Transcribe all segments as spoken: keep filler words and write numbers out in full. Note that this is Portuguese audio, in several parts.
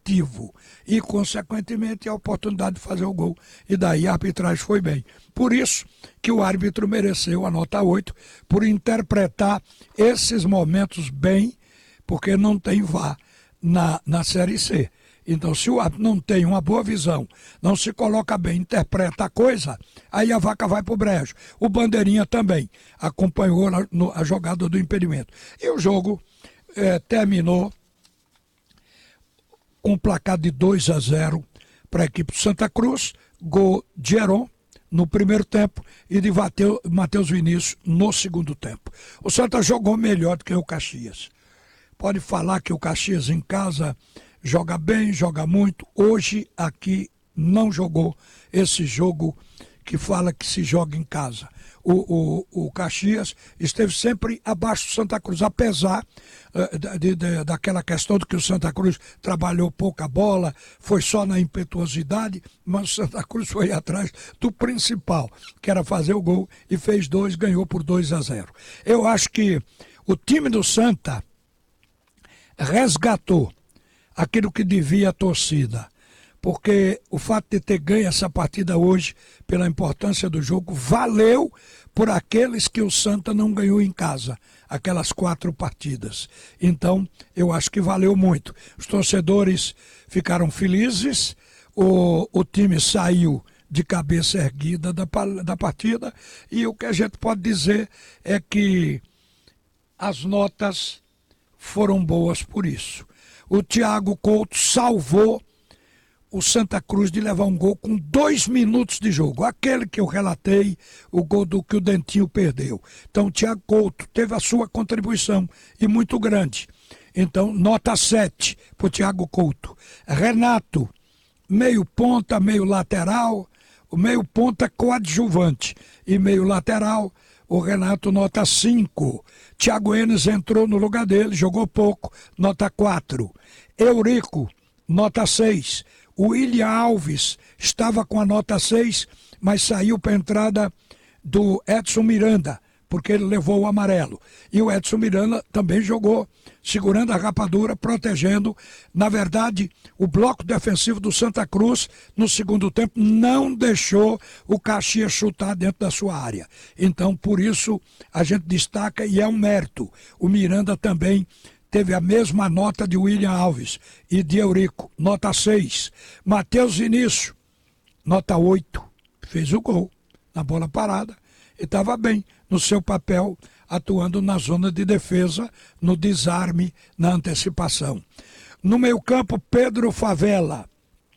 criativo e, consequentemente, a oportunidade de fazer o gol. E daí a arbitragem foi bem. Por isso que o árbitro mereceu a nota oito, por interpretar esses momentos bem, porque não tem V A R na, na Série C. Então, se o árbitro não tem uma boa visão, não se coloca bem, interpreta a coisa, aí a vaca vai para o brejo. O Bandeirinha também acompanhou a, no, a jogada do impedimento. E o jogo é, terminou com um placar de dois a zero para a equipe do Santa Cruz, gol de Heron no primeiro tempo e de Matheus Vinícius no segundo tempo. O Santa jogou melhor do que o Caxias. Pode falar que o Caxias em casa joga bem, joga muito. Hoje aqui não jogou esse jogo que fala que se joga em casa. O, o, o Caxias esteve sempre abaixo do Santa Cruz, apesar uh, de, de, daquela questão de que o Santa Cruz trabalhou pouca bola, foi só na impetuosidade, mas o Santa Cruz foi atrás do principal, que era fazer o gol, e fez dois, ganhou por dois a zero. Eu acho que o time do Santa resgatou aquilo que devia a torcida, porque o fato de ter ganho essa partida hoje, pela importância do jogo, valeu por aqueles que o Santa não ganhou em casa, aquelas quatro partidas. Então, eu acho que valeu muito. Os torcedores ficaram felizes, o, o time saiu de cabeça erguida da, da partida, e o que a gente pode dizer é que as notas foram boas por isso. O Thiago Couto salvou o Santa Cruz de levar um gol com dois minutos de jogo. Aquele que eu relatei, o gol do que o Dentinho perdeu. Então o Thiago Couto teve a sua contribuição, e muito grande. Então, nota sete para o Thiago Couto. Renato, meio ponta, meio lateral, o meio ponta coadjuvante e meio lateral, o Renato nota cinco. Thiago Enes entrou no lugar dele, jogou pouco, nota quatro. Eurico, nota seis. O William Alves estava com a nota seis, mas saiu para a entrada do Edson Miranda, porque ele levou o amarelo. E o Edson Miranda também jogou, segurando a rapadura, protegendo. Na verdade, o bloco defensivo do Santa Cruz, no segundo tempo, não deixou o Caxias chutar dentro da sua área. Então, por isso, a gente destaca, e é um mérito. O Miranda também teve a mesma nota de William Alves e de Eurico, nota seis. Matheus Vinícius, nota oito. Fez o gol na bola parada e estava bem no seu papel, atuando na zona de defesa, no desarme, na antecipação. No meio-campo, Pedro Favela,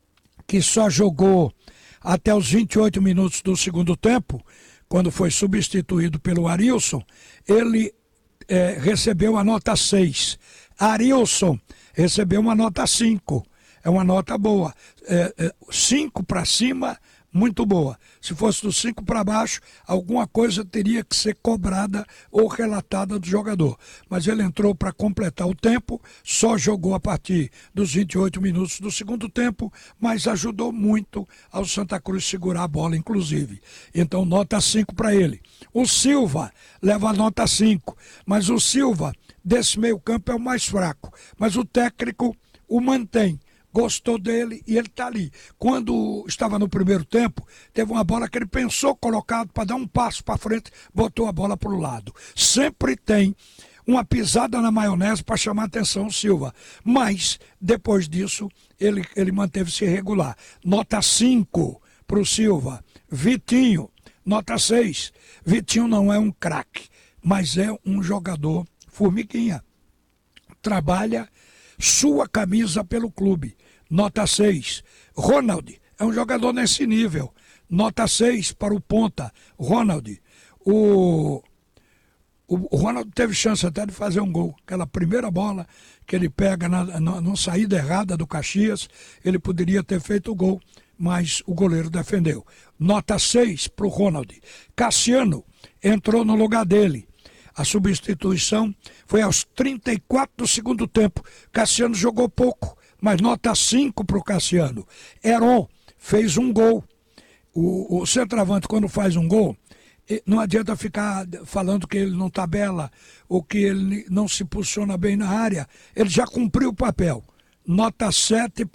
que só jogou até os vinte e oito minutos do segundo tempo, quando foi substituído pelo Arilson, ele É, recebeu a nota seis. Arilson recebeu uma nota cinco. É uma nota boa. É, é, cinco para cima, muito boa. Se fosse do cinco para baixo, alguma coisa teria que ser cobrada ou relatada do jogador. Mas ele entrou para completar o tempo, só jogou a partir dos vinte e oito minutos do segundo tempo, mas ajudou muito ao Santa Cruz segurar a bola, inclusive. Então, nota cinco para ele. O Silva leva a nota cinco, mas o Silva, desse meio campo, é o mais fraco. Mas o técnico o mantém. Gostou dele e ele está ali. Quando estava no primeiro tempo, teve uma bola que ele pensou colocado para dar um passo para frente, botou a bola para o lado. Sempre tem uma pisada na maionese para chamar a atenção o Silva. Mas, depois disso, ele, ele manteve-se regular. Nota cinco para o Silva. Vitinho, nota seis. Vitinho não é um craque, mas é um jogador formiguinha. Trabalha sua camisa pelo clube. Nota seis. Ronald é um jogador nesse nível. Nota seis para o ponta. Ronald. O, o, o Ronald teve chance até de fazer um gol. Aquela primeira bola que ele pega na, na, na saída errada do Caxias, ele poderia ter feito o gol, mas o goleiro defendeu. Nota seis para o Ronald. Cassiano entrou no lugar dele. A substituição foi aos trinta e quatro do segundo tempo. Cassiano jogou pouco, mas nota cinco para o Cassiano. Heron fez um gol. O, o centroavante, quando faz um gol, não adianta ficar falando que ele não tabela ou que ele não se posiciona bem na área. Ele já cumpriu o papel. Nota sete